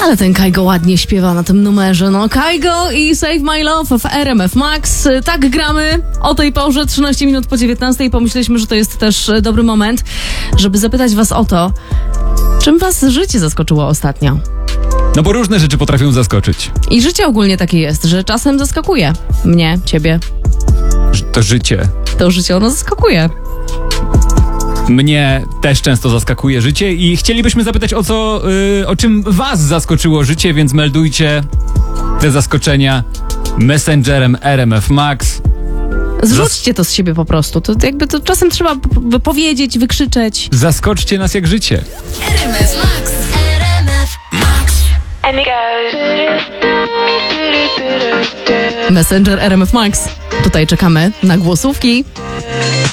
Ale ten Kajgo ładnie śpiewa na tym numerze. No, Kajgo i Save My Love w RMF Max. Tak gramy o tej porze, 13 minut po 19. Pomyśleliśmy, że to jest też dobry moment, żeby zapytać was o to, czym was życie zaskoczyło ostatnio. No bo różne rzeczy potrafią zaskoczyć. I życie ogólnie takie jest, że czasem zaskakuje mnie, ciebie. To życie. To życie ono zaskakuje. Mnie też często zaskakuje życie i chcielibyśmy zapytać o czym was zaskoczyło życie, więc meldujcie te zaskoczenia messengerem RMF Max. Zrzućcie to z siebie po prostu. To jakby to czasem trzeba powiedzieć, wykrzyczeć. Zaskoczcie nas jak życie. RMF Max. RMF Max. And it goes. Messenger RMF Max. Tutaj czekamy na głosówki.